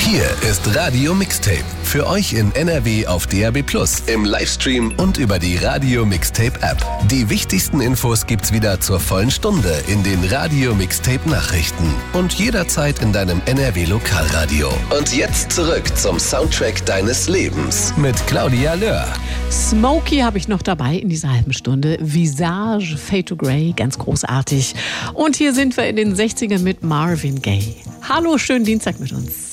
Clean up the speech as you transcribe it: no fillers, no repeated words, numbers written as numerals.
Hier ist Radio Mixtape. Für euch in NRW auf DAB+, im Livestream und über die Radio Mixtape App. Die wichtigsten Infos gibt's wieder zur vollen Stunde in den Radio Mixtape Nachrichten und jederzeit in deinem NRW Lokalradio. Und jetzt zurück zum Soundtrack deines Lebens mit Claudia Löhr. Smokey habe ich noch dabei in dieser halben Stunde. Visage, Fade to Grey, ganz großartig. Und hier sind wir in den 60ern mit Marvin Gaye. Hallo, schönen Dienstag mit uns.